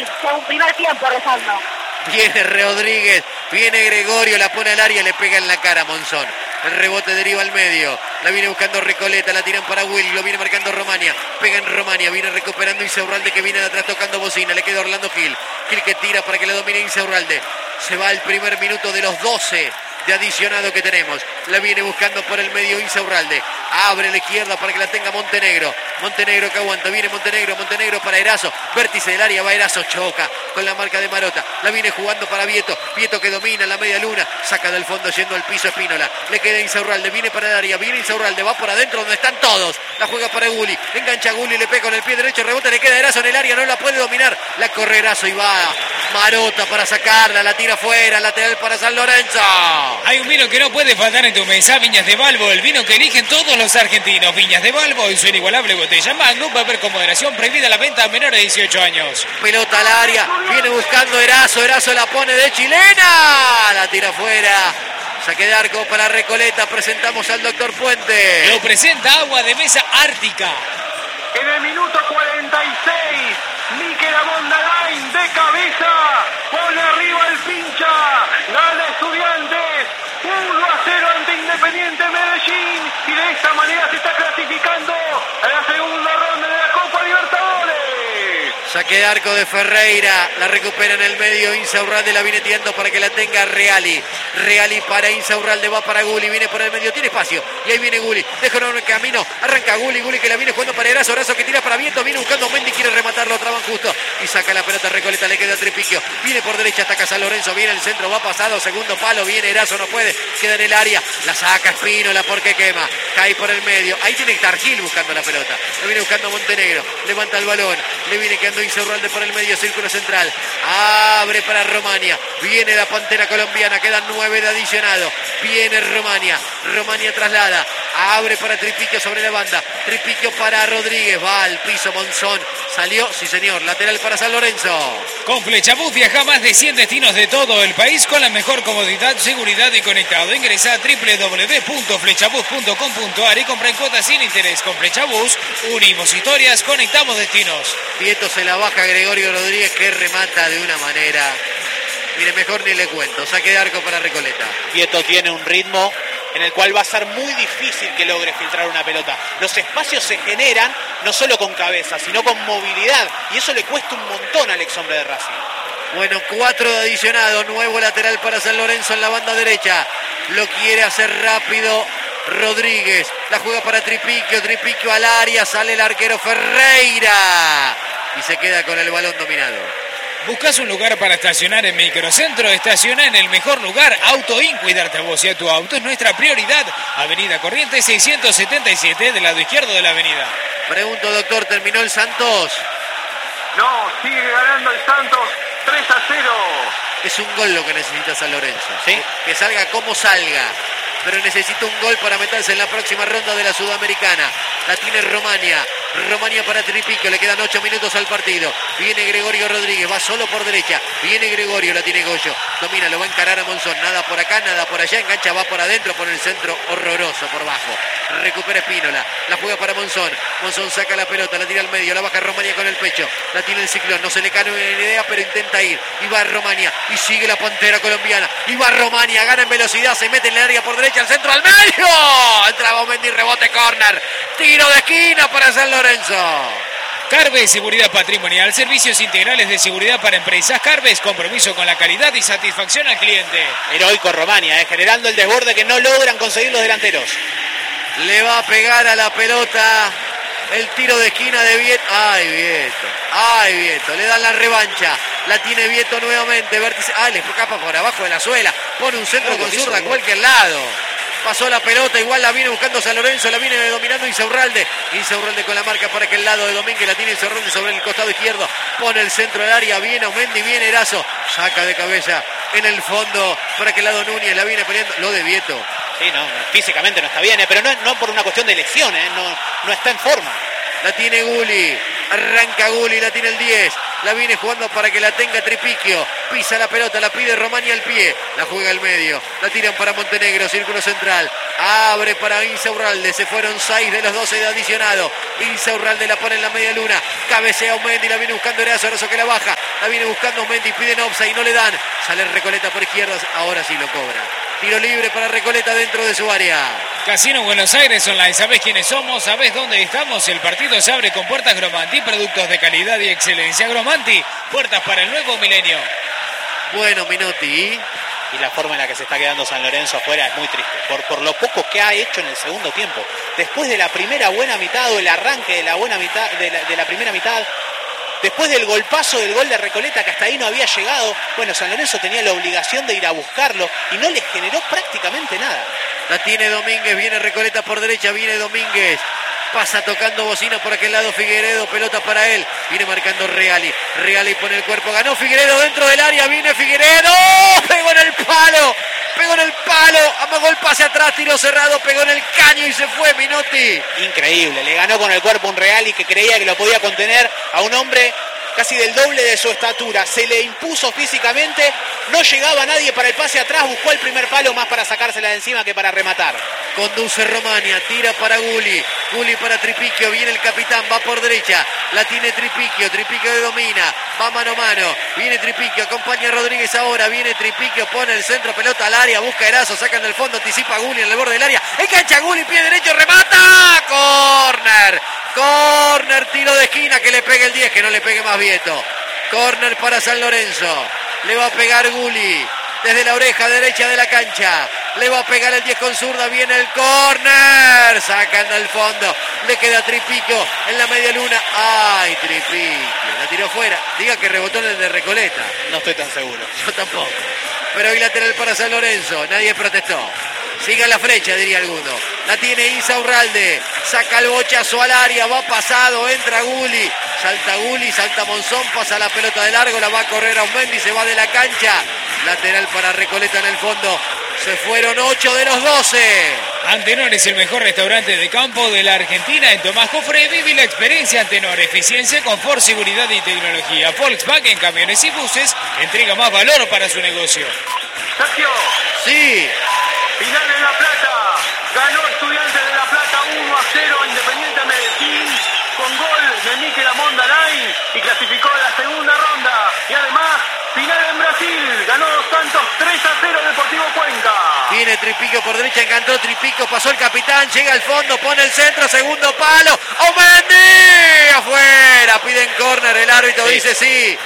primer tiempo rezando. Viene Rodríguez, viene Gregorio, la pone al área, le pega en la cara a Monzón. El rebote deriva al medio. La viene buscando Recoleta, la tiran para Willy, lo viene marcando Romania. Pega en Romania, viene recuperando Insaurralde que viene de atrás tocando bocina. Le queda Orlando Gil. Gil que tira para que le domine Insaurralde. Se va el primer minuto de los 12 de adicionado que tenemos. La viene buscando por el medio Insaurralde. Abre la izquierda para que la tenga Montenegro. Montenegro que aguanta. Viene Montenegro para Erazo. Vértice del área, va Erazo. Choca con la marca de Marota. La viene jugando para Vieto. Vieto que domina la media luna. Saca del fondo yendo al piso Espínola. Le queda Insaurralde. Viene para el área. Viene Insaurralde. Va por adentro donde están todos. La juega para Gulli. Engancha a Gulli. Le pega con el pie derecho. Rebote. Le queda Erazo en el área. No la puede dominar. La corre Erazo y va Marota para sacarla. La tira fuera. Lateral para San Lorenzo. Hay un vino que no puede faltar en tu mesa, Viñas de Balbo, el vino que eligen todos los argentinos. Viñas de Balbo y su inigualable botella Magnum, beber con moderación, prohibida la venta a menores de 18 años. Pelota al área, viene buscando Erazo, Erazo la pone de chilena, la tira fuera. Saque de arco para Recoleta, presentamos al doctor Puente. Lo presenta Agua de Mesa Ártica. En el minuto 46, Mikel Amondalain de cabeza, pone arriba el pincha, gana Estudiantes, 1-0 ante Independiente Medellín, y de esta manera se está clasificando a la segunda ronda de la Copa Libertadores. Saque de arco de Ferreira, la recupera en el medio Insaurralde, la viene tirando para que la tenga Reali. Reali para Insaurralde, va para Gulli, viene por el medio, tiene espacio, y ahí viene Gulli, deja un camino, arranca Gulli que la viene jugando para Erazo, Erazo que tira para Vieto, viene buscando a Mendy, quiere rematarlo, traban justo, y saca la pelota Recoleta, le queda Tripiquio, viene por derecha, ataca San Lorenzo, viene el centro, va pasado, segundo palo, viene Erazo, no puede, queda en el área, la saca Espínola porque quema, cae por el medio, ahí tiene que estar Gil buscando la pelota, le viene buscando Montenegro, levanta el balón, le viene quedando Insaurralde por el medio, círculo central, abre para Romania, viene la Pantera colombiana, quedan 9 de adicionado, viene Romania traslada, abre para Tripiquio sobre la banda, Tripiquio para Rodríguez, va al piso Monzón, salió, sí señor, lateral para San Lorenzo. Con Flechabús viaja a más de 100 destinos de todo el país con la mejor comodidad, seguridad y conectado. Ingresa a www.flechabús.com.ar y compra en cuotas sin interés. Con Flechabús unimos historias, conectamos destinos. Vieto se la baja Gregorio Rodríguez que remata de una manera, mire, mejor ni le cuento. Saque de arco para Recoleta. Vieto tiene un ritmo en el cual va a ser muy difícil que logre filtrar una pelota. Los espacios se generan no solo con cabeza, sino con movilidad, y eso le cuesta un montón al ex hombre de Racing. Bueno, 4 de adicionado, nuevo lateral para San Lorenzo en la banda derecha. Lo quiere hacer rápido Rodríguez. La juega para Tripiquio, Tripiquio al área, sale el arquero Ferreira y se queda con el balón dominado. ¿Buscas un lugar para estacionar en Microcentro? Estaciona en el mejor lugar. AutoIn, cuidarte a vos y a tu auto es nuestra prioridad. Avenida Corrientes 677, del lado izquierdo de la avenida. Pregunto, doctor, ¿terminó el Santos? No, sigue ganando el Santos 3-0. Es un gol lo que necesita San Lorenzo. ¿Sí? Que salga como salga, pero necesita un gol para meterse en la próxima ronda de la Sudamericana. La tiene Romania para Tripiquio, le quedan 8 minutos al partido. Viene Gregorio Rodríguez, va solo por derecha, viene Gregorio, la tiene Goyo, domina, lo va a encarar a Monzón, nada por acá, nada por allá, engancha, va por adentro, pone el centro horroroso por bajo, recupera Espínola, la juega para Monzón, Monzón saca la pelota, la tira al medio, la baja Romania con el pecho, la tiene el Ciclón, no se le cae una idea, pero intenta ir, y va Romania, y sigue la Pantera colombiana, y va Romania, gana en velocidad, se mete en el área por derecha, al centro, al medio, entra Mendy, rebote, córner, tiro de esquina para San Lorenzo. Carves, seguridad patrimonial, servicios integrales de seguridad para empresas. Carves, compromiso con la calidad y satisfacción al cliente. Heroico Romania, generando el desborde que no logran conseguir los delanteros. Le va a pegar a la pelota el tiro de esquina de Vieto. Ay, Vieto, le dan la revancha. La tiene Vieto nuevamente, vértice. Le escapa por abajo de la suela. Pone un centro con zurda a cualquier lado. Pasó la pelota, igual la viene buscando San Lorenzo, la viene dominando Insaurralde con la marca para aquel lado de Domínguez, la tiene Insaurralde sobre el costado izquierdo, pone el centro del área, viene Aumendi, viene Erazo, saca de cabeza en el fondo para aquel lado Núñez, la viene peleando, lo de Vieto. Sí, no, físicamente no está bien, pero no por una cuestión de lesión, no está en forma. La tiene Gulli, arranca Gulli, la tiene el 10. La viene jugando para que la tenga Tripiquio. Pisa la pelota, la pide Romania al pie. La juega al medio. La tiran para Montenegro, círculo central. Abre para Insaurralde. Se fueron 6 de los 12 de adicionado. Insaurralde la pone en la media luna. Cabecea Aumendi. La viene buscando Erazo. Erazo que la baja. La viene buscando Aumendi. Piden offside y no le dan. Sale Recoleta por izquierdas. Ahora sí lo cobra. Tiro libre para Recoleta dentro de su área. Casino Buenos Aires Online. ¿Sabés quiénes somos? ¿Sabés dónde estamos? El partido se abre con puertas Gromanti. Productos de calidad y excelencia. Gromanti. Puertas para el nuevo milenio. Bueno, Minotti. Y la forma en la que se está quedando San Lorenzo afuera es muy triste, por lo poco que ha hecho en el segundo tiempo. Después de la primera buena mitad o el arranque de la buena mitad de la primera mitad, después del golpazo del gol de Recoleta que hasta ahí no había llegado, bueno, San Lorenzo tenía la obligación de ir a buscarlo y no le generó prácticamente nada. La tiene Domínguez, viene Recoleta por derecha, viene Domínguez. Pasa tocando bocina por aquel lado Figueredo, pelota para él. Viene marcando Reali. Reali pone el cuerpo, ganó Figueredo dentro del área, viene Figueredo. Pegó en el palo, amagó el pase atrás, tiro cerrado, pegó en el caño y se fue Minotti. Increíble, le ganó con el cuerpo un Reali que creía que lo podía contener a un hombre casi del doble de su estatura. Se le impuso físicamente, no llegaba nadie para el pase atrás, buscó el primer palo más para sacársela de encima que para rematar. Conduce Romania, tira para Gulli. Gulli para Tripicchio, viene el capitán, va por derecha. La tiene Tripicchio, Tripicchio de domina. Va mano a mano, viene Tripicchio, acompaña a Rodríguez ahora. Viene Tripicchio, pone el centro, pelota al área, busca Erazo, sacan del fondo, anticipa a Gulli en el borde del área. Engancha Gulli, pie derecho, remata. Corner, tiro de esquina, que le pegue el 10, que no le pegue más Vieto. Corner para San Lorenzo. Le va a pegar Gulli. Desde la oreja derecha de la cancha. Le va a pegar el 10 con zurda. Viene el córner. Sacan del fondo. Le queda Tripicchio en la media luna. ¡Ay, Tripicchio! La tiró fuera. Diga que rebotó en el de Recoleta. No estoy tan seguro. Yo tampoco. Pero hay lateral para San Lorenzo. Nadie protestó. Siga la flecha, diría alguno. La tiene Insaurralde. Saca el bochazo al área. Va pasado. Entra Gulli. Salta Gulli. Salta Monzón. Pasa la pelota de largo. La va a correr Aumendi. Se va de la cancha. Lateral para Recoleta en el fondo. Se fueron 8 de los 12. Antenor es el mejor restaurante de campo de la Argentina. En Tomás Jofre vive la experiencia Antenor. Eficiencia, confort, seguridad y tecnología. Volkswagen, camiones y buses. Entrega más valor para su negocio. Sergio, Sí. final en La Plata. Ganó Estudiantes de La Plata 1-0 a Independiente Medellín con gol de Mikel Amondalain y clasificó a la segunda ronda. Y además, final en Brasil. Ganó Dos Santos 3-0 Deportivo Cuenca. Viene Tripicchio por derecha, encantó Tripicchio, pasó el capitán, llega al fondo, pone el centro, segundo palo. ¡Aumendi! Afuera, piden córner, el árbitro dice sí.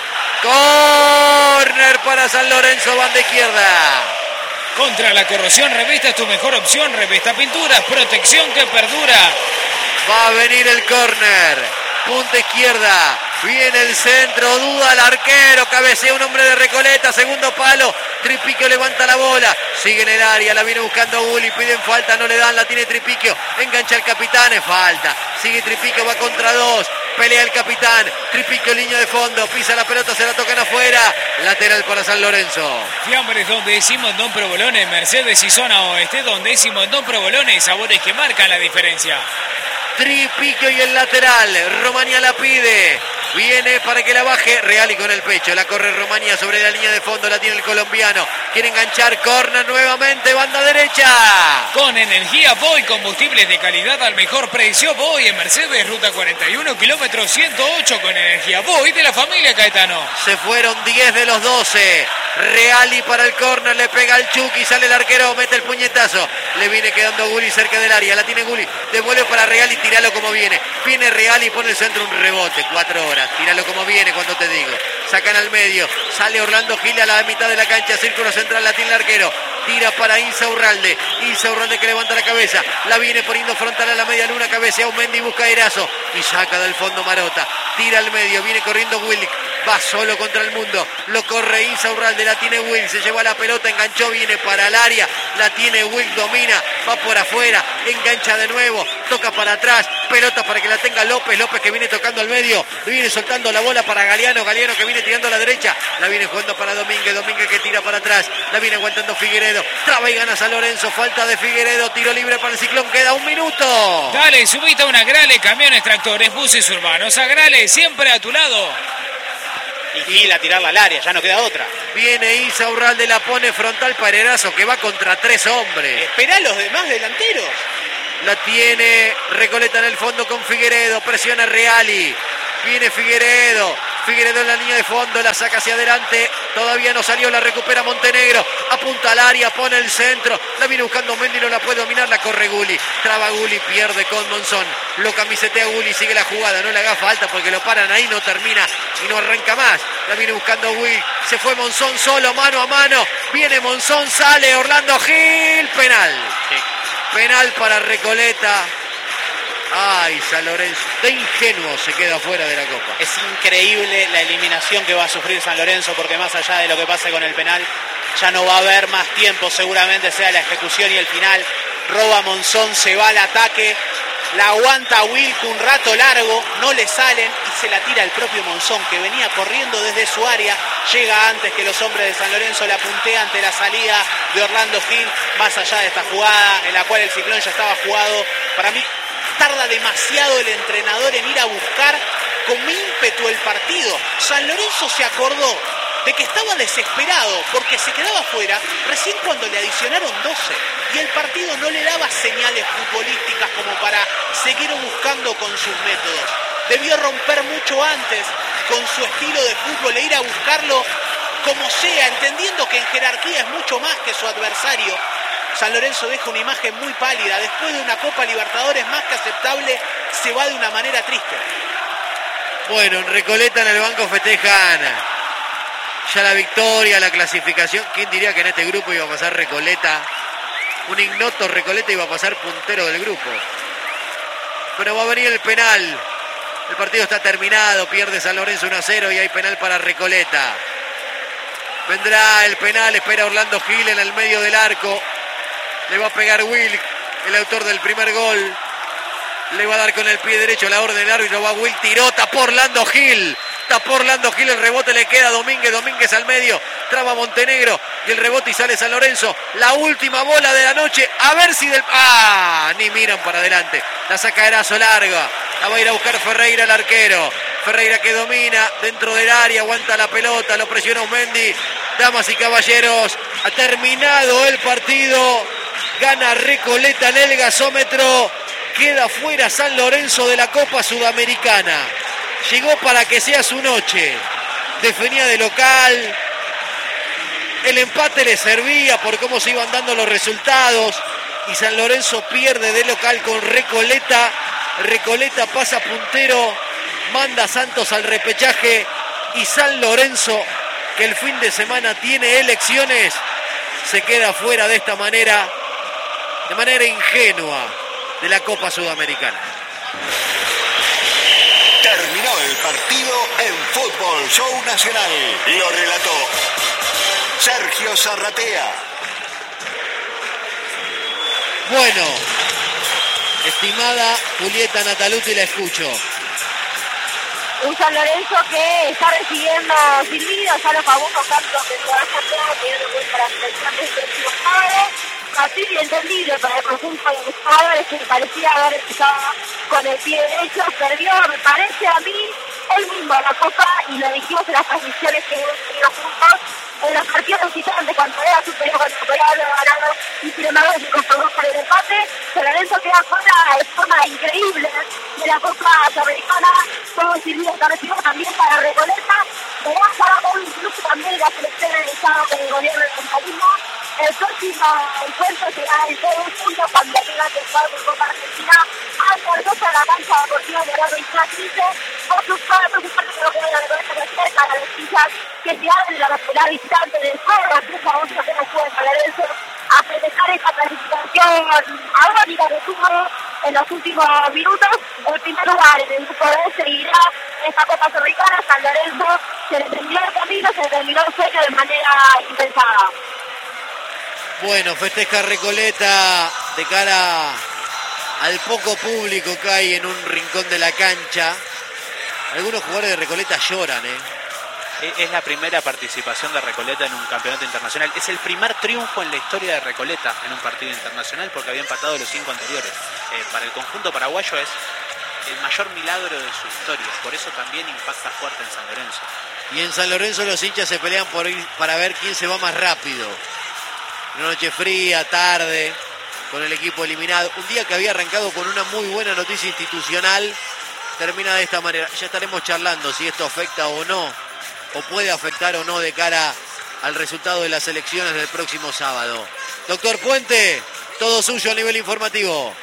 Córner para San Lorenzo, banda izquierda. Contra la corrosión, Revesta es tu mejor opción. Revesta Pinturas, protección que perdura. Va a venir el córner. Punta izquierda. Viene el centro. Duda el arquero. Cabecea un hombre de Recoleta. Segundo palo. Tripicchio levanta la bola. Sigue en el área. La viene buscando Gulli. Piden falta. No le dan. La tiene Tripicchio. Engancha el capitán. Es falta. Sigue Tripicchio. Va contra dos. Pelea el capitán. Tripicchio línea de fondo. Pisa la pelota. Se la tocan afuera. Lateral para San Lorenzo. Fiambres donde decimos Don Provolone, Mercedes y zona oeste donde decimos Don Provolone, sabores que marcan la diferencia. Tripicchio y el lateral. Romania la pide. Viene para que la baje. Reali con el pecho. La corre Romania sobre la línea de fondo. La tiene el colombiano. Quiere enganchar. Córner nuevamente. Banda derecha. Con energía Boy, combustibles de calidad al mejor precio. Boy en Mercedes, ruta 41, kilómetro 108 con energía Boy de la familia Caetano. Se fueron 10 de los 12. Reali para el córner. Le pega al Chucky. Sale el arquero. Mete el puñetazo. Le viene quedando Gulli cerca del área. La tiene Gulli. Devuelve para Reali. Tíralo como viene. Viene Reali. Pone el centro. Un rebote. 4 horas. Tíralo como viene cuando te digo. Sacan al medio. Sale Orlando Gil a la mitad de la cancha. Círculo central. La tiene el arquero. Tira para Insaurralde. Insaurralde que levanta la cabeza. La viene poniendo frontal a la media luna. Cabecea Aumendi. Busca a Erazo. Y saca del fondo Marota. Tira al medio. Viene corriendo Willick. Va solo contra el mundo. Lo corre Insaurralde. La tiene Will. Se lleva la pelota. Enganchó. Viene para el área. La tiene Will. Domina. Va por afuera. Engancha de nuevo. Toca para atrás. Pelota para que la tenga López. López que viene tocando al medio. Viene soltando la bola para Galeano. Galeano que viene tirando a la derecha. La viene jugando para Domínguez. Domínguez que tira para atrás. La viene aguantando Figueredo. Traba y gana San Lorenzo. Falta de Figueredo. Tiro libre para el Ciclón. Queda 1 minuto. Dale, subite a una Grale, camiones, tractores, buses urbanos. A Grale, siempre a tu lado. Y Gil a tirarla al área, ya no queda otra. Viene Insaurralde, la pone frontal para Erazo, que va contra 3 hombres. Esperá a los demás delanteros. La tiene Recoleta en el fondo con Figueredo, presiona Reali. Viene Figueredo en la línea de fondo, la saca hacia adelante. Todavía no salió, la recupera Montenegro. Apunta al área, pone el centro. La viene buscando Mendy, no la puede dominar, la corre Gulli. Traba Gulli, pierde con Monzón. Lo camisetea Gulli, sigue la jugada. No le haga falta porque lo paran ahí, no termina y no arranca más. La viene buscando Will. Se fue Monzón solo, mano a mano. Viene Monzón, sale Orlando Gil. Penal. Sí. Penal para Recoleta. Ay, San Lorenzo, de ingenuo se queda fuera de la Copa. Es increíble la eliminación que va a sufrir San Lorenzo, porque más allá de lo que pase con el penal, ya no va a haber más tiempo, seguramente sea la ejecución y el final. Roba Monzón, se va al ataque, la aguanta Wilco un rato largo, no le salen y se la tira el propio Monzón, que venía corriendo desde su área, llega antes que los hombres de San Lorenzo, la puntea ante la salida de Orlando Gil. Más allá de esta jugada en la cual el Ciclón ya estaba jugado, para mí tarda demasiado el entrenador en ir a buscar con ímpetu el partido. San Lorenzo se acordó de que estaba desesperado porque se quedaba fuera recién cuando le adicionaron 12 y el partido no le daba señales futbolísticas como para seguir buscando con sus métodos. Debió romper mucho antes con su estilo de fútbol e ir a buscarlo como sea, entendiendo que en jerarquía es mucho más que su adversario. San Lorenzo deja una imagen muy pálida. Después de una Copa Libertadores más que aceptable, se va de una manera triste. Bueno, en Recoleta en el banco festejan ya la victoria, la clasificación. ¿Quién diría que en este grupo iba a pasar Recoleta? Un ignoto Recoleta iba a pasar puntero del grupo. Pero va a venir el penal. El partido está terminado, pierde San Lorenzo 1-0 y hay penal para Recoleta. Vendrá el penal, espera Orlando Gil en el medio del arco. Le va a pegar Will, el autor del primer gol. Le va a dar con el pie derecho la orden del árbitro. Va Will, tiró, tapó Orlando Gil. Tapó Orlando Gil, el rebote le queda a Domínguez. Domínguez al medio, traba Montenegro. Y el rebote y sale San Lorenzo. La última bola de la noche. A ver si del... ¡Ah! Ni miran para adelante. La saca Erazo larga. La va a ir a buscar Ferreira, el arquero. Ferreira que domina dentro del área. Aguanta la pelota, lo presiona Mendy. Damas y caballeros, ha terminado el partido. Gana Recoleta en el gasómetro. Queda fuera San Lorenzo de la Copa Sudamericana. Llegó para que sea su noche. Definía de local. El empate le servía por cómo se iban dando los resultados. Y San Lorenzo pierde de local con Recoleta. Recoleta pasa puntero. Manda a Santos al repechaje. Y San Lorenzo, que el fin de semana tiene elecciones, se queda fuera de esta manera. De manera ingenua de la Copa Sudamericana. Terminó el partido en Fútbol Show Nacional. Lo relató Sergio Zarratea. Bueno, estimada Julieta Nataluti, la escucho. Un San Lorenzo que está recibiendo silbidos a los famosos cambios que se va a hacer, teniendo en cuenta las elecciones de los padres. Así entendible para el conjunto de los jugadores que parecía haber empezado con el pie derecho, perdió, me parece a mí, hoy mismo la Copa, y lo dijimos en las transmisiones que hemos tenido juntos, en los partidos visitantes, cuando era superior, cuando podía haberlo ganado, y sin embargo se conformó por el empate. San Lorenzo queda fuera de forma increíble de la Copa Sudamericana. Todo el silbido que recibió también para Recoleta. Verás ahora hoy incluso también la selección del Estado con el gobierno del centralismo. El próximo encuentro será el 2 juntos cuando tenga que jugar con Copa Argentina ante de la cancha deportiva de Eduardo Isla 15. Por su parte, que lo que voy a reconocer para los hinchas que se abren la popular visitante del juego, que vamos a hacer el juego de San Lorenzo a festejar esta clasificación agónica que tuvo en los últimos minutos. En primer lugar, en el grupo D seguirá esta Copa Sudamericana. San Lorenzo se le terminó el camino, se le terminó el sueño de manera impensada. Bueno, festeja Recoleta de cara al poco público que hay en un rincón de la cancha. Algunos jugadores de Recoleta lloran, Es la primera participación de Recoleta en un campeonato internacional. Es el primer triunfo en la historia de Recoleta en un partido internacional, porque había empatado los 5 anteriores. Para el conjunto paraguayo es el mayor milagro de su historia. Por eso también impacta fuerte en San Lorenzo. Y en San Lorenzo los hinchas se pelean para ver quién se va más rápido. Una noche fría, tarde, con el equipo eliminado. Un día que había arrancado con una muy buena noticia institucional, termina de esta manera. Ya estaremos charlando si esto afecta o no, o puede afectar o no de cara al resultado de las elecciones del próximo sábado. Doctor Puente, todo suyo a nivel informativo.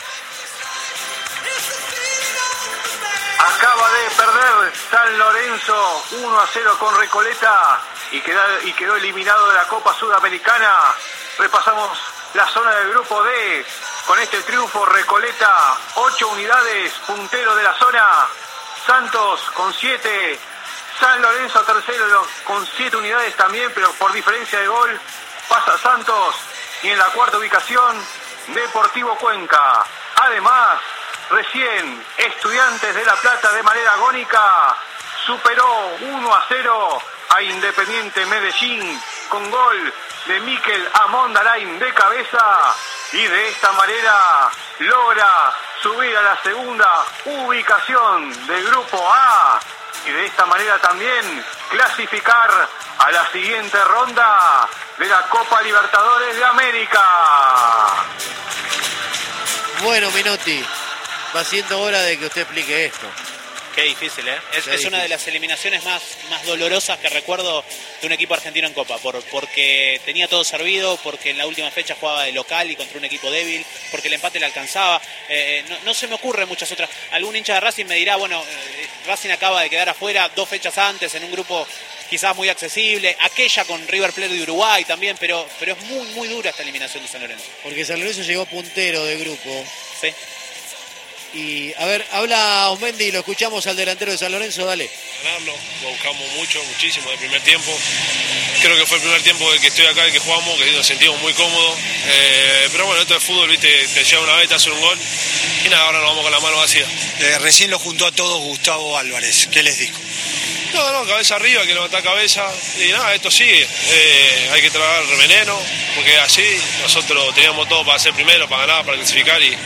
Acaba de perder San Lorenzo 1-0 con Recoleta y quedó eliminado de la Copa Sudamericana. Repasamos la zona del grupo D. Con este triunfo, Recoleta 8 unidades, puntero de la zona. Santos con 7. San Lorenzo tercero con 7 unidades también, pero por diferencia de gol pasa Santos. Y en la cuarta ubicación, Deportivo Cuenca. Además, recién Estudiantes de La Plata de manera agónica superó 1-0 a Independiente Medellín con gol de Mikel Amondarain de cabeza, y de esta manera logra subir a la segunda ubicación del grupo A y de esta manera también clasificar a la siguiente ronda de la Copa Libertadores de América. Bueno, Menotti, va siendo hora de que usted explique esto. Qué difícil, ¿eh? Es una de las eliminaciones más dolorosas que recuerdo de un equipo argentino en Copa, porque tenía todo servido, porque en la última fecha jugaba de local y contra un equipo débil, porque el empate le alcanzaba. No se me ocurren muchas otras. Algún hincha de Racing me dirá, bueno, Racing acaba de quedar afuera 2 fechas antes en un grupo quizás muy accesible, aquella con River Plate de Uruguay también, pero es muy, muy dura esta eliminación de San Lorenzo. Porque San Lorenzo llegó puntero de grupo. Sí. Y, a ver, habla Osmendi, lo escuchamos al delantero de San Lorenzo, dale. Ganarlo, lo buscamos muchísimo de primer tiempo. Creo que fue el primer tiempo que estoy acá, el que jugamos, que nos sentimos muy cómodos. Pero bueno, esto es fútbol, viste, te lleva una vez, te hace un gol. Y nada, ahora nos vamos con la mano vacía. Recién lo juntó a todos Gustavo Álvarez, ¿qué les dijo? No, cabeza arriba, hay que levantar cabeza. Y nada, esto sigue. Hay que tragar veneno, porque así nosotros teníamos todo para ser primero, para ganar, para clasificar y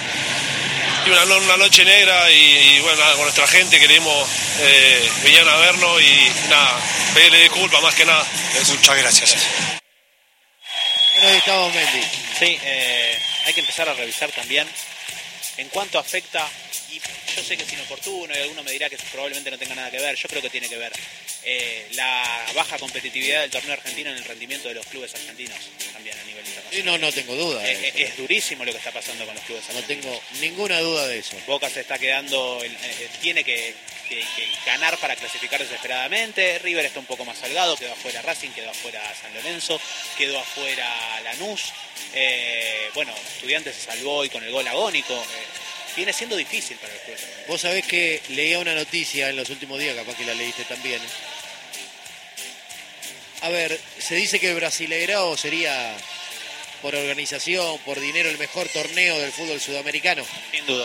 una noche negra y bueno, nada, con nuestra gente queremos vinieron a vernos y nada, pedirle disculpas más que nada. Muchas gracias. Bueno, ahí estaba Osmendi. Sí, hay que empezar a revisar también en cuánto afecta, y yo sé que es inoportuno y alguno me dirá que probablemente no tenga nada que ver, yo creo que tiene que ver la baja competitividad del torneo argentino en el rendimiento de los clubes argentinos también a nivel internacional. Sí, no tengo duda. Es durísimo lo que está pasando con los clubes argentinos. No tengo ninguna duda de eso. Boca se está quedando, tiene que ganar para clasificar desesperadamente. River está un poco más salgado, quedó afuera Racing, quedó afuera San Lorenzo, quedó afuera Lanús. Bueno, Estudiantes se salvó y con el gol agónico. Viene siendo difícil para los clubes argentinos. Vos sabés que leía una noticia en los últimos días, capaz que la leíste también. A ver, se dice que el Brasileirao sería, por organización, por dinero, el mejor torneo del fútbol sudamericano. Sin duda.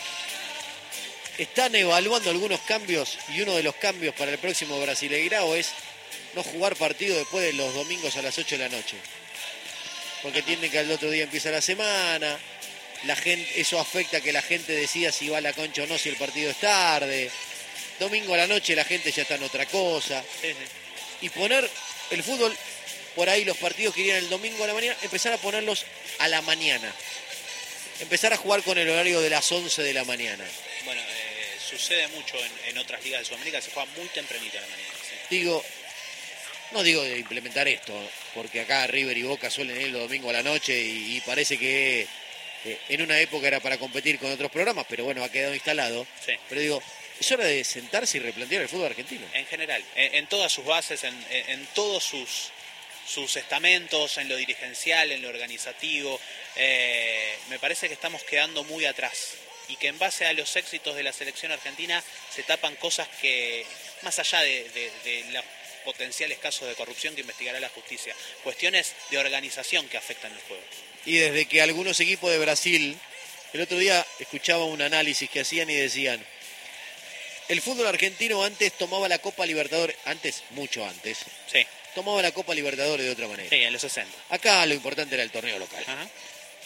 Están evaluando algunos cambios y uno de los cambios para el próximo Brasileirao es no jugar partido después de los domingos a las 8 de la noche. Porque entienden que al otro día empieza la semana, la gente, eso afecta a que la gente decida si va a la concha o no, si el partido es tarde. Domingo a la noche la gente ya está en otra cosa. Sí. Y poner el fútbol, por ahí los partidos que irían el domingo a la mañana, empezar a ponerlos a la mañana. Empezar a jugar con el horario de las 11 de la mañana. Bueno, sucede mucho en otras ligas de Sudamérica, se juega muy tempranito a la mañana. Sí. No digo de implementar esto, porque acá River y Boca suelen ir los domingos a la noche y parece que en una época era para competir con otros programas, pero bueno, ha quedado instalado. Sí. Pero digo, es hora de sentarse y replantear el fútbol argentino. En general, en todas sus bases, en todos sus estamentos, en lo dirigencial, en lo organizativo. Me parece que estamos quedando muy atrás y que en base a los éxitos de la selección argentina se tapan cosas que, más allá de los potenciales casos de corrupción que investigará la justicia, cuestiones de organización que afectan el juego. Y desde que algunos equipos de Brasil, el otro día escuchaba un análisis que hacían y decían, el fútbol argentino antes tomaba la Copa Libertadores, mucho antes, Sí. tomaba la Copa Libertadores de otra manera. Sí, en los 60. Acá lo importante era el torneo local. Ajá.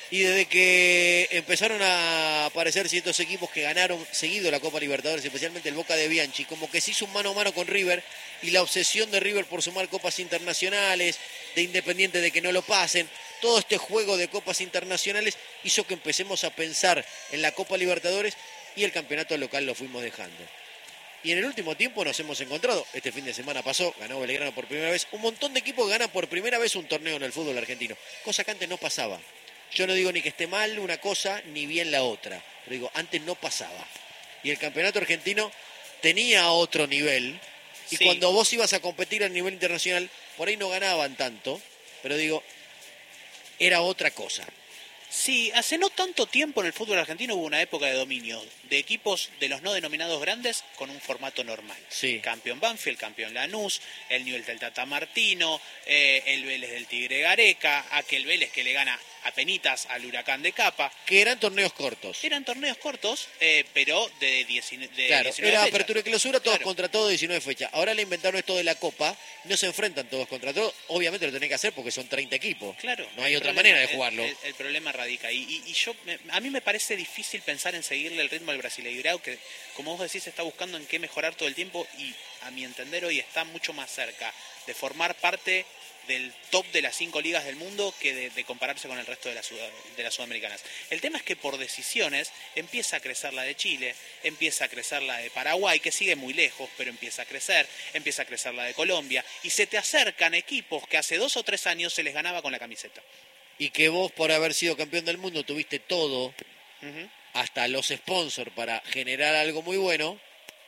Y desde que empezaron a aparecer ciertos equipos que ganaron seguido la Copa Libertadores, especialmente el Boca de Bianchi, como que se hizo un mano a mano con River, y la obsesión de River por sumar copas internacionales, de Independiente de que no lo pasen, todo este juego de copas internacionales hizo que empecemos a pensar en la Copa Libertadores, y el campeonato local lo fuimos dejando. Y en el último tiempo nos hemos encontrado, este fin de semana pasó, ganó Belgrano por primera vez, un montón de equipos que ganan por primera vez un torneo en el fútbol argentino, cosa que antes no pasaba. Yo no digo ni que esté mal una cosa, ni bien la otra. Pero digo, antes no pasaba. Y el campeonato argentino tenía otro nivel. Y Sí. cuando vos ibas a competir a nivel internacional, por ahí no ganaban tanto. Pero digo, era otra cosa. Sí, hace no tanto tiempo en el fútbol argentino hubo una época de dominio de equipos de los no denominados grandes con un formato normal. Sí. Campeón Banfield, campeón Lanús, el Newell's del Tata Martino, el Vélez del Tigre Gareca, aquel Vélez que le gana a penitas al Huracán de Capa. Que eran torneos cortos. Eran torneos cortos, pero de 19 Claro, 19 era fechas. apertura y clausura, todos Claro. contra todos, 19 fechas. Ahora le inventaron esto de la Copa, no se enfrentan todos contra todos. Obviamente lo tenés que hacer porque son 30 equipos. Claro, No hay el otra problema- manera de jugarlo. El problema radica ahí. Y a mí me parece difícil pensar en seguirle el ritmo al Brasileirao, que como vos decís está buscando en qué mejorar todo el tiempo, y a mi entender hoy está mucho más cerca de formar parte del top de las 5 ligas del mundo que de compararse con el resto de las sudamericanas. El tema es que por decisiones empieza a crecer la de Chile, empieza a crecer la de Paraguay, que sigue muy lejos, pero empieza a crecer la de Colombia, y se te acercan equipos que hace 2 o 3 años se les ganaba con la camiseta. Y que vos, por haber sido campeón del mundo, tuviste todo, Ujú. hasta los sponsors para generar algo muy bueno,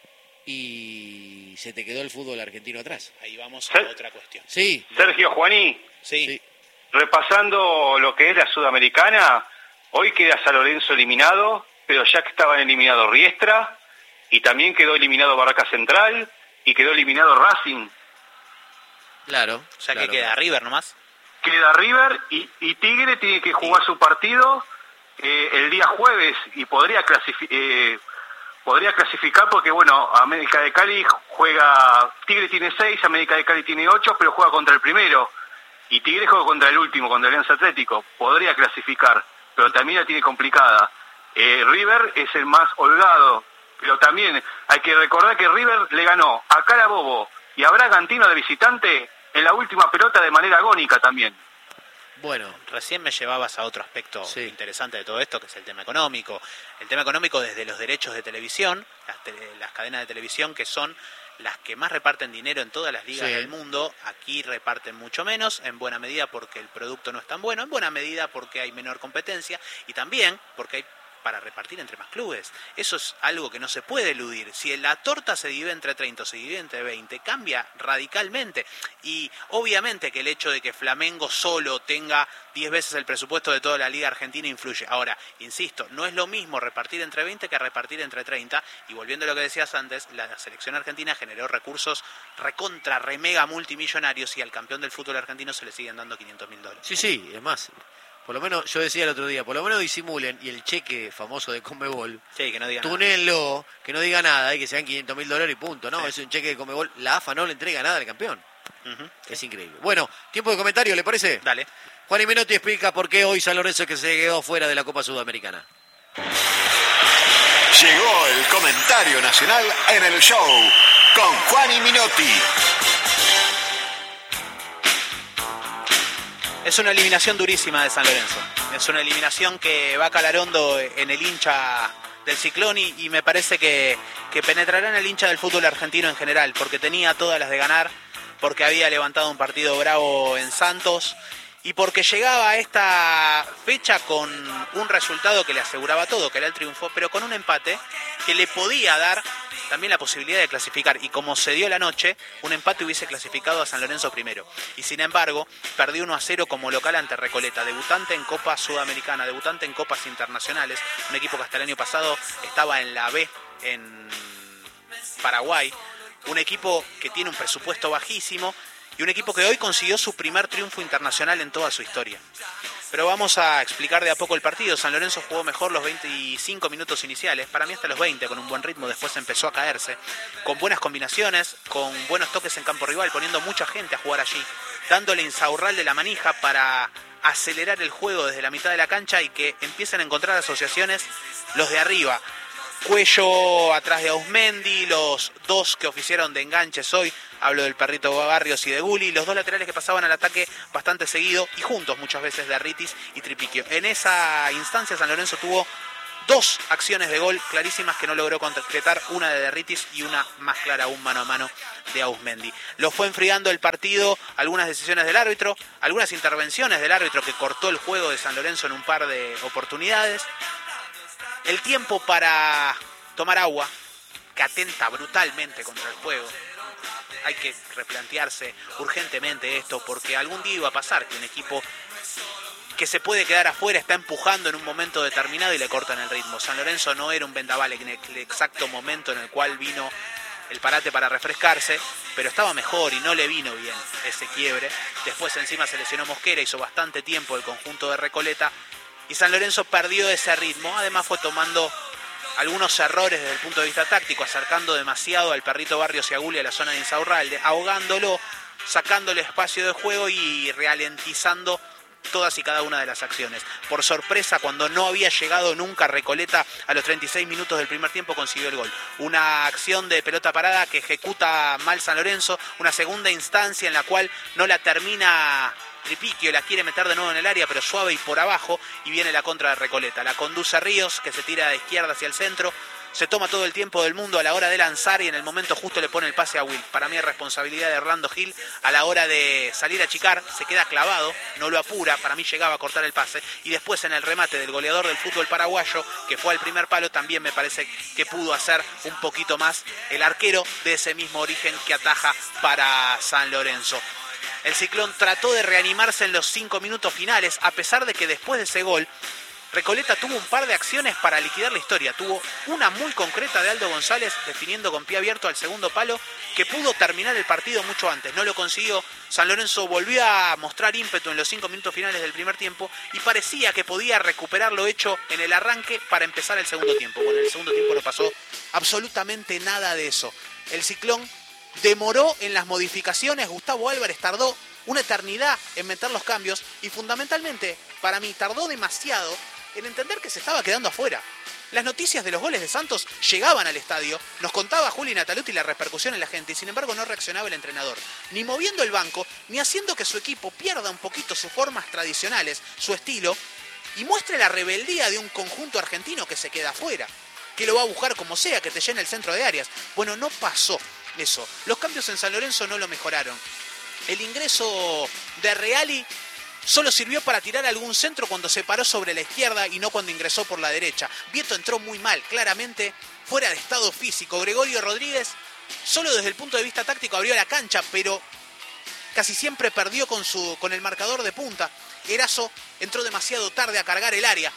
y se te quedó el fútbol argentino atrás. Ahí vamos Sí. a otra cuestión. Sí, Sergio Juaní, Sí, sí. repasando lo que es la Sudamericana, hoy queda San Lorenzo eliminado, pero ya que estaban eliminados Riestra, y también quedó eliminado Barraca Central, y quedó eliminado Racing. Claro. o sea claro, que queda claro. River nomás. Queda River y Tigre tiene que jugar su partido el día jueves y podría clasificar porque, bueno, América de Cali juega, Tigre tiene 6, América de Cali tiene 8, pero juega contra el primero. Y Tigre juega contra el último, contra Alianza Atlético. Podría clasificar, pero también la tiene complicada. River es el más holgado, pero también hay que recordar que River le ganó a Carabobo y a Bragantino de visitante en la última pelota de manera agónica también. Bueno, Recién me llevabas a otro aspecto Sí. interesante de todo esto, que es el tema económico. El tema económico desde los derechos de televisión, las cadenas de televisión que son las que más reparten dinero en todas las ligas Sí. del mundo. Aquí reparten mucho menos, en buena medida porque el producto no es tan bueno, en buena medida porque hay menor competencia y también porque hay para repartir entre más clubes. Eso es algo que no se puede eludir. Si la torta se divide entre 30 o se divide entre 20, cambia radicalmente. Y obviamente que el hecho de que Flamengo solo tenga 10 veces el presupuesto de toda la Liga Argentina influye. Ahora, insisto, no es lo mismo repartir entre 20 que repartir entre 30. Y volviendo a lo que decías antes, la selección argentina generó recursos recontra, remega multimillonarios y al campeón del fútbol argentino se le siguen dando $500.000. sí, es más. Por lo menos, yo decía el otro día, por lo menos disimulen, y el cheque famoso de Conmebol, Sí, que no digan nada. túnenlo, que no diga nada, y que sean $500.000 y punto. No, Sí. es un cheque de Conmebol. La AFA no le entrega nada al campeón. Ujú. Es increíble. Bueno, tiempo de comentario, ¿le parece? Dale. Juan y Menotti explica por qué hoy San Lorenzo que se quedó fuera de la Copa Sudamericana. Llegó el comentario nacional en el show con Juan y Minotti. Es una eliminación durísima de San Lorenzo. Es una eliminación que va a calar hondo en el hincha del Ciclón y me parece que penetrará en el hincha del fútbol argentino en general, porque tenía todas las de ganar, porque había levantado un partido bravo en Santos y porque llegaba a esta fecha con un resultado que le aseguraba todo, que era el triunfo, pero con un empate que le podía dar también la posibilidad de clasificar. Y como se dio la noche, un empate hubiese clasificado a San Lorenzo primero. Y sin embargo, perdió 1-0 como local ante Recoleta, debutante en Copa Sudamericana, debutante en Copas Internacionales, un equipo que hasta el año pasado estaba en la B en Paraguay, un equipo que tiene un presupuesto bajísimo y un equipo que hoy consiguió su primer triunfo internacional en toda su historia. Pero vamos a explicar de a poco el partido. San Lorenzo jugó mejor los 25 minutos iniciales, para mí hasta los 20, con un buen ritmo, después empezó a caerse, con buenas combinaciones, con buenos toques en campo rival, poniendo mucha gente a jugar allí, dándole Insaurral de la manija para acelerar el juego desde la mitad de la cancha y que empiecen a encontrar asociaciones los de arriba. Cuello atrás de Auzmendi, los dos que oficiaron de enganches hoy, hablo del Perrito Barrios y de Gulli, los dos laterales que pasaban al ataque bastante seguido y juntos muchas veces de Arritis y Tripiquio. En esa instancia San Lorenzo tuvo dos acciones de gol clarísimas que no logró concretar, una de Arritis y una más clara aún mano a mano de Auzmendi. Lo fue enfriando el partido, algunas decisiones del árbitro, algunas intervenciones del árbitro que cortó el juego de San Lorenzo en un par de oportunidades. El tiempo para tomar agua, que atenta brutalmente contra el juego. Hay que replantearse urgentemente esto, porque algún día iba a pasar que un equipo que se puede quedar afuera está empujando en un momento determinado y le cortan el ritmo. San Lorenzo no era un vendaval en el exacto momento en el cual vino el parate para refrescarse, pero estaba mejor y no le vino bien ese quiebre. Después encima se lesionó Mosquera, hizo bastante tiempo el conjunto de Recoleta y San Lorenzo perdió ese ritmo. Además fue tomando algunos errores desde el punto de vista táctico, acercando demasiado al Perrito Barrios y a Gulli a la zona de Insaurralde, ahogándolo, sacándole espacio de juego y ralentizando todas y cada una de las acciones. Por sorpresa, cuando no había llegado nunca Recoleta, a los 36 minutos del primer tiempo consiguió el gol. Una acción de pelota parada que ejecuta mal San Lorenzo, una segunda instancia en la cual no la termina Tripiquio, la quiere meter de nuevo en el área, pero suave y por abajo, y viene la contra de Recoleta. La conduce Ríos, que se tira de izquierda hacia el centro, se toma todo el tiempo del mundo a la hora de lanzar y en el momento justo le pone el pase a Will. Para mí es responsabilidad de Orlando Gil a la hora de salir a achicar, se queda clavado, no lo apura, para mí llegaba a cortar el pase, y después en el remate del goleador del fútbol paraguayo, que fue al primer palo, también me parece que pudo hacer un poquito más el arquero de ese mismo origen que ataja para San Lorenzo. El Ciclón trató de reanimarse en los 5 minutos finales, a pesar de que después de ese gol Recoleta tuvo un par de acciones para liquidar la historia. Tuvo una muy concreta de Aldo González definiendo con pie abierto al segundo palo, que pudo terminar el partido mucho antes. No lo consiguió. San Lorenzo volvió a mostrar ímpetu en los 5 minutos finales del primer tiempo y parecía que podía recuperar lo hecho en el arranque para empezar el segundo tiempo. Bueno, en el segundo tiempo no pasó absolutamente nada de eso. El Ciclón demoró en las modificaciones. Gustavo Álvarez tardó una eternidad en meter los cambios y fundamentalmente, para mí, tardó demasiado en entender que se estaba quedando afuera. Las noticias de los goles de Santos llegaban al estadio, nos contaba Juli Nataluti la repercusión en la gente y sin embargo no reaccionaba el entrenador, ni moviendo el banco, ni haciendo que su equipo pierda un poquito sus formas tradicionales, su estilo, y muestre la rebeldía de un conjunto argentino que se queda afuera, que lo va a buscar como sea, que te llene el centro de áreas. Bueno, no pasó eso. Los cambios en San Lorenzo no lo mejoraron. El ingreso de Reali solo sirvió para tirar algún centro cuando se paró sobre la izquierda y no cuando ingresó por la derecha. Vieto entró muy mal, claramente fuera de estado físico. Gregorio Rodríguez, solo desde el punto de vista táctico, abrió la cancha, pero casi siempre perdió con el marcador de punta. Erazo entró demasiado tarde a cargar el área.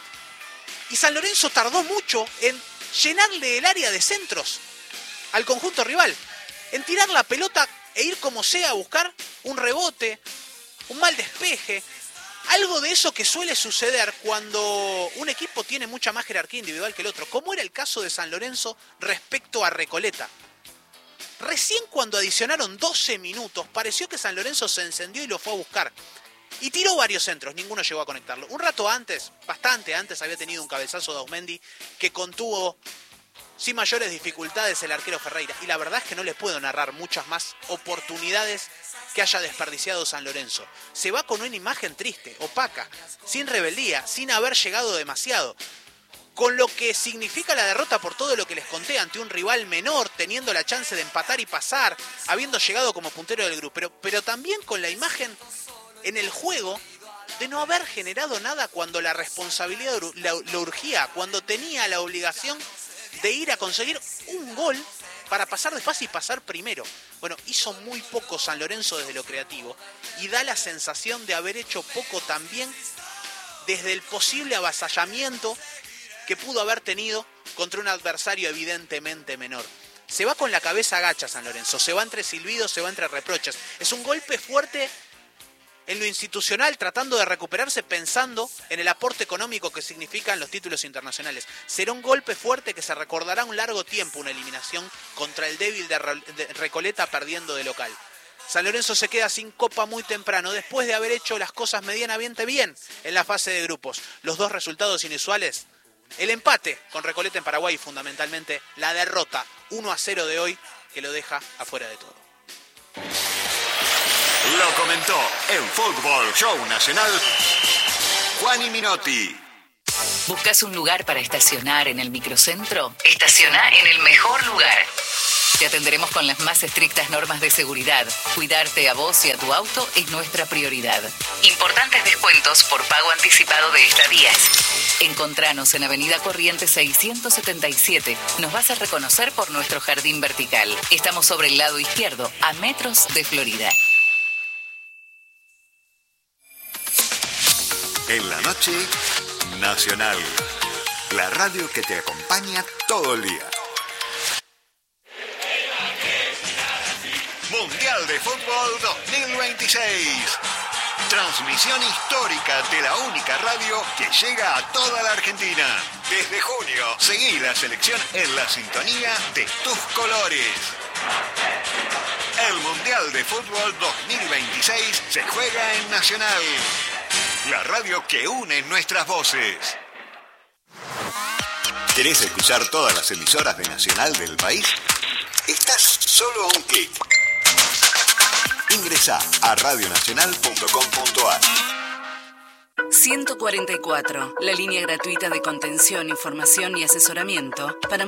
Y San Lorenzo tardó mucho en llenarle el área de centros al conjunto rival, en tirar la pelota e ir como sea a buscar un rebote, un mal despeje, algo de eso que suele suceder cuando un equipo tiene mucha más jerarquía individual que el otro, como era el caso de San Lorenzo respecto a Recoleta. Recién cuando adicionaron 12 minutos, pareció que San Lorenzo se encendió y lo fue a buscar. Y tiró varios centros, ninguno llegó a conectarlo. Un rato antes, bastante antes, había tenido un cabezazo de Auzmendi que contuvo sin mayores dificultades el arquero Ferreira. Y la verdad es que no le puedo narrar muchas más oportunidades que haya desperdiciado San Lorenzo. Se va con una imagen triste, opaca, sin rebeldía, sin haber llegado demasiado. Con lo que significa la derrota por todo lo que les conté ante un rival menor, teniendo la chance de empatar y pasar, habiendo llegado como puntero del grupo. Pero también con la imagen en el juego de no haber generado nada cuando la responsabilidad lo urgía, cuando tenía la obligación de ir a conseguir un gol para pasar de fase y pasar primero. Bueno, hizo muy poco San Lorenzo desde lo creativo y da la sensación de haber hecho poco también desde el posible avasallamiento que pudo haber tenido contra un adversario evidentemente menor. Se va con la cabeza agacha San Lorenzo, se va entre silbidos, se va entre reproches. Es un golpe fuerte en lo institucional, tratando de recuperarse pensando en el aporte económico que significan los títulos internacionales. Será un golpe fuerte que se recordará un largo tiempo, una eliminación contra el débil de Recoleta perdiendo de local. San Lorenzo se queda sin copa muy temprano, después de haber hecho las cosas medianamente bien en la fase de grupos. Los dos resultados inusuales, el empate con Recoleta en Paraguay y fundamentalmente la derrota 1-0 de hoy que lo deja afuera de todo. Lo comentó en Fútbol Show Nacional Juani Minotti. ¿Buscas un lugar para estacionar en el microcentro? Estaciona en el mejor lugar. Te atenderemos con las más estrictas normas de seguridad. Cuidarte a vos y a tu auto es nuestra prioridad. Importantes descuentos por pago anticipado de estadías. Encontranos en Avenida Corrientes 677. Nos vas a reconocer por nuestro jardín vertical. Estamos sobre el lado izquierdo, a metros de Florida. En la noche, Nacional. La radio que te acompaña todo el día. Mundial de Fútbol 2026. Transmisión histórica de la única radio que llega a toda la Argentina. Desde junio, seguí la selección en la sintonía de tus colores. El Mundial de Fútbol 2026 se juega en Nacional. La radio que une nuestras voces. ¿Querés escuchar todas las emisoras de Nacional del país? Estás solo a un clic. Ingresá a radionacional.com.ar. 144, la línea gratuita de contención, información y asesoramiento para